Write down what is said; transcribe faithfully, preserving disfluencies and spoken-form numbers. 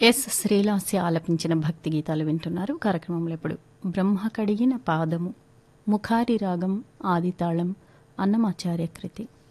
Yes Srilasya ఆలపించిన భక్తి గీతాలు వింటున్నారు. కార్యక్రమంలో ఇప్పుడు బ్రహ్మ కడిగిన పాదము, ముఖారి రాగం, ఆదితాళం, అన్నమాచార్య కృతి.